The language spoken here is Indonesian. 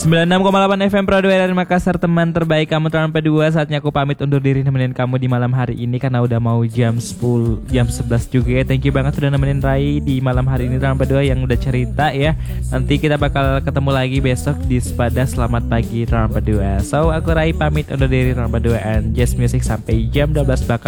96,8 FM Pro 2 dari Makassar, teman terbaik kamu Trans P2. Saatnya aku pamit undur diri nemenin kamu di malam hari ini karena udah mau jam 10, jam 11 juga ya. Thank you banget udah nemenin Rai di malam hari ini Trans P2 yang udah cerita ya. Nanti kita bakal ketemu lagi besok di Sepada Selamat Pagi Trans P2. So aku Rai pamit undur diri Trans P2 and Just Music sampai jam 12 bakal